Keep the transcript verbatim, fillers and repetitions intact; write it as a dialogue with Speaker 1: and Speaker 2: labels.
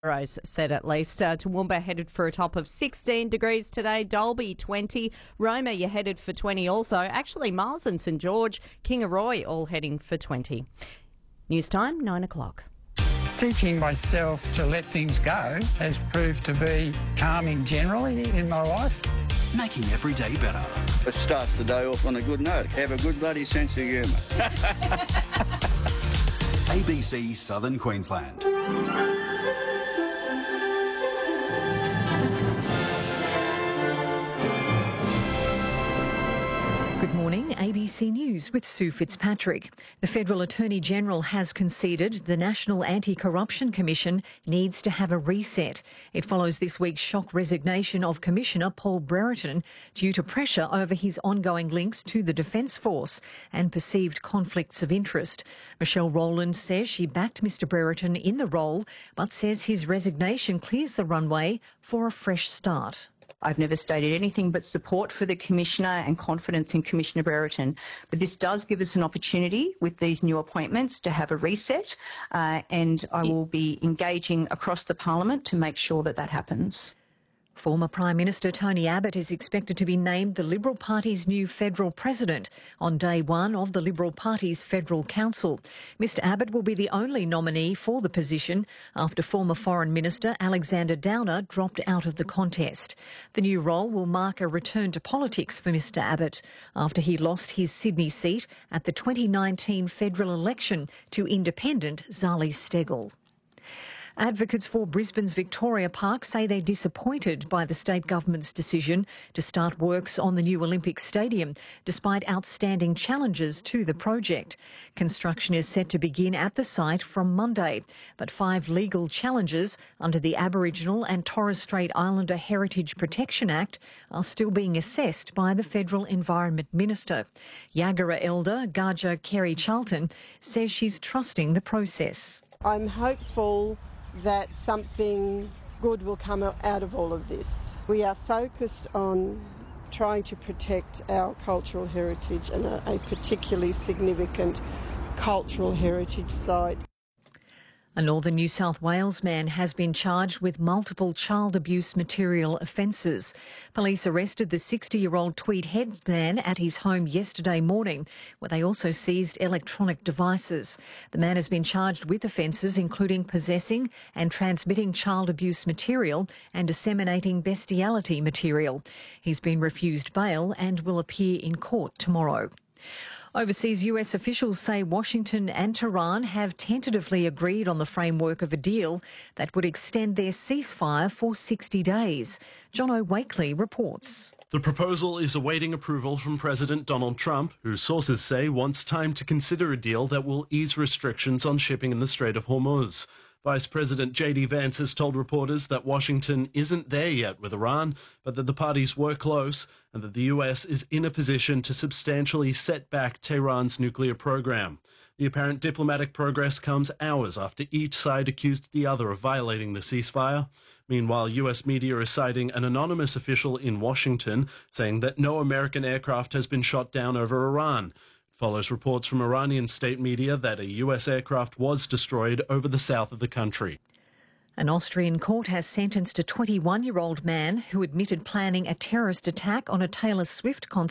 Speaker 1: Rose said at least. Uh, Toowoomba headed for a top of sixteen degrees today. Dalby twenty. Roma, you're headed for twenty also. Actually, Miles and St George, Kingaroy all heading for twenty. News time, nine o'clock.
Speaker 2: Teaching myself to let things go has proved to be calming generally in my life.
Speaker 3: Making every day better.
Speaker 4: It starts the day off on a good note. Have a good bloody sense of humour.
Speaker 3: A B C Southern Queensland.
Speaker 5: Good morning, A B C News with Sue Fitzpatrick. The Federal Attorney-General has conceded the National Anti-Corruption Commission needs to have a reset. It follows this week's shock resignation of Commissioner Paul Brereton due to pressure over his ongoing links to the Defence Force and perceived conflicts of interest. Michelle Rowland says she backed Mr Brereton in the role, but says his resignation clears the runway for a fresh start.
Speaker 6: I've never stated anything but support for the Commissioner and confidence in Commissioner Brereton. But this does give us an opportunity with these new appointments to have a reset, uh, and I will be engaging across the Parliament to make sure that that happens.
Speaker 5: Former Prime Minister Tony Abbott is expected to be named the Liberal Party's new federal president on day one of the Liberal Party's Federal Council. Mr Abbott will be the only nominee for the position after former Foreign Minister Alexander Downer dropped out of the contest. The new role will mark a return to politics for Mr Abbott after he lost his Sydney seat at the twenty nineteen federal election to independent Zali Steggall. Advocates for Brisbane's Victoria Park say they're disappointed by the state government's decision to start works on the new Olympic Stadium, despite outstanding challenges to the project. Construction is set to begin at the site from Monday, but five legal challenges under the Aboriginal and Torres Strait Islander Heritage Protection Act are still being assessed by the Federal Environment Minister. Yagara elder Gaja Kerry Charlton says she's trusting the process.
Speaker 7: I'm hopeful that something good will come out of all of this. We are focused on trying to protect our cultural heritage and a, a particularly significant cultural heritage site.
Speaker 5: A northern New South Wales man has been charged with multiple child abuse material offences. Police arrested the sixty-year-old Tweed Heads man at his home yesterday morning, where they also seized electronic devices. The man has been charged with offences including possessing and transmitting child abuse material and disseminating bestiality material. He's been refused bail and will appear in court tomorrow. Overseas U S officials say Washington and Tehran have tentatively agreed on the framework of a deal that would extend their ceasefire for sixty days. John O'Wakely reports.
Speaker 8: The proposal is awaiting approval from President Donald Trump, who sources say wants time to consider a deal that will ease restrictions on shipping in the Strait of Hormuz. Vice President J D Vance has told reporters that Washington isn't there yet with Iran, but that the parties were close and that the U S is in a position to substantially set back Tehran's nuclear program. The apparent diplomatic progress comes hours after each side accused the other of violating the ceasefire. Meanwhile, U S media is citing an anonymous official in Washington saying that no American aircraft has been shot down over Iran. Follows reports from Iranian state media that a U S aircraft was destroyed over the south of the country.
Speaker 5: An Austrian court has sentenced a twenty-one-year-old man who admitted planning a terrorist attack on a Taylor Swift concert